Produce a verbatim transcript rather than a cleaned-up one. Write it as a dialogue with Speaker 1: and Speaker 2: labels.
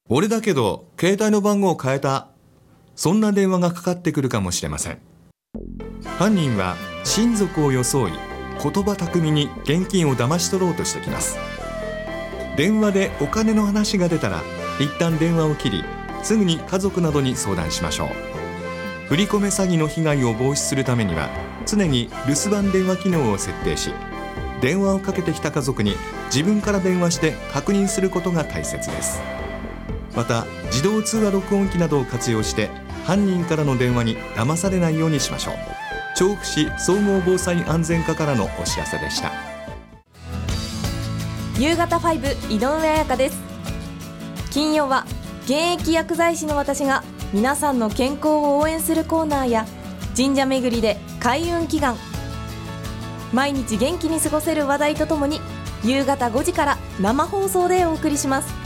Speaker 1: 俺だけど携帯の番号を変えた、そんな電話がかかってくるかもしれません。犯人は親族を装い、言葉巧みに現金を騙し取ろうとしてきます。電話でお金の話が出たら一旦電話を切り、すぐに家族などに相談しましょう。振り込め詐欺の被害を防止するためには、常に留守番電話機能を設定し、電話をかけてきた家族に自分から電話して確認することが大切です。また自動通話録音機などを活用して犯人からの電話に騙されないようにしましょう。調布市総合防災安全課からのお知らせでした。
Speaker 2: 夕方ファイブ井上彩香です。金曜は現役薬剤師の私が皆さんの健康を応援するコーナーや、神社巡りで開運祈願、毎日元気に過ごせる話題とともに夕方ごじから生放送でお送りします。